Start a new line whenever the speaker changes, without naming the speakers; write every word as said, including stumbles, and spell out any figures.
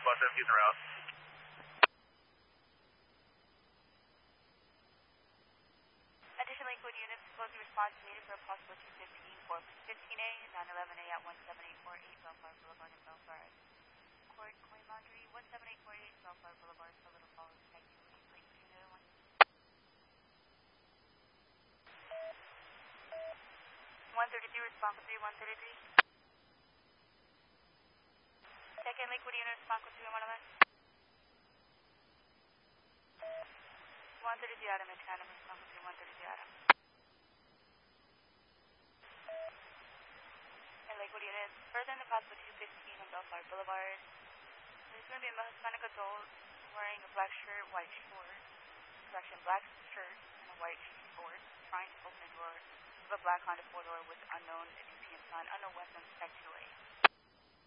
Plus empties around.
Additional Lakewood units, closing response needed for a possible two fifteen, four fifteen A, nine eleven A at one seven eight four eight Bellflower Boulevard in Bellflower. Court, Coin Laundry, one seven eight four eight Bellflower Boulevard, for Little Falls, activity, Lakewood unit one. one thirty-three, respond for three one thirty-three. Second Lakewood unit, respond for three one eleven. one thirty-three Adam, Adam, respond for three one thirty-three Adam. And Lakewood unit, further in the possible two fifteen on Bellflower Boulevard. There's going to be a Hispanic adult wearing a black shirt, white shorts, correction, black shirt and a white shorts, trying to open the door of a black Honda four-door with unknown D P M sign, unknown weapons, tech two A.